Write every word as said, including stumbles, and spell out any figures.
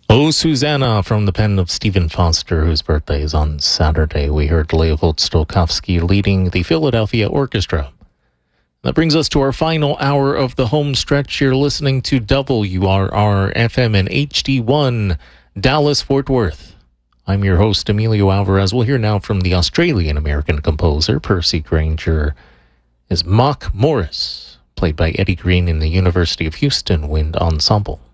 Oh, Susanna, from the pen of Stephen Foster, whose birthday is on Saturday. We heard Leopold Stokowski leading the Philadelphia Orchestra. That brings us to our final hour of the home stretch. You're listening to W R R F M and H D one, Dallas, Fort Worth. I'm your host, Emilio Alvarez. We'll hear now from the Australian-American composer, Percy Grainger, is Mock Morris, played by Eddie Green in the University of Houston Wind Ensemble.